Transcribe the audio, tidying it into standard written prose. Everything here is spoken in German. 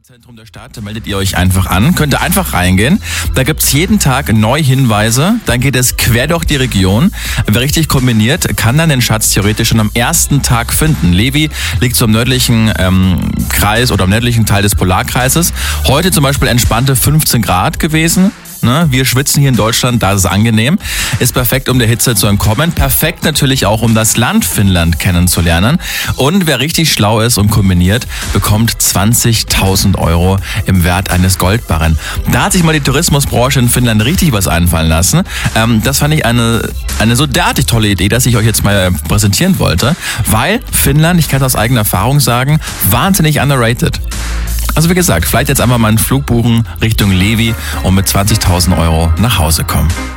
Zentrum der Stadt, da meldet ihr euch einfach an, könnt ihr einfach reingehen. Da gibt's jeden Tag neue Hinweise, dann geht es quer durch die Region. Wer richtig kombiniert, kann dann den Schatz theoretisch schon am ersten Tag finden. Levi liegt so im nördlichen Kreis oder im nördlichen Teil des Polarkreises. Heute zum Beispiel entspannte 15 Grad gewesen. Wir schwitzen hier in Deutschland, da ist es angenehm. Ist perfekt, um der Hitze zu entkommen. Perfekt natürlich auch, um das Land Finnland kennenzulernen. Und wer richtig schlau ist und kombiniert, bekommt 20.000 Euro im Wert eines Goldbarren. Da hat sich mal die Tourismusbranche in Finnland richtig was einfallen lassen. Das fand ich eine so derartig tolle Idee, dass ich euch jetzt mal präsentieren wollte. Weil Finnland, ich kann es aus eigener Erfahrung sagen, wahnsinnig underrated. Also wie gesagt, vielleicht jetzt einfach mal einen Flug buchen Richtung Levi und mit 20.000 Euro nach Hause kommen.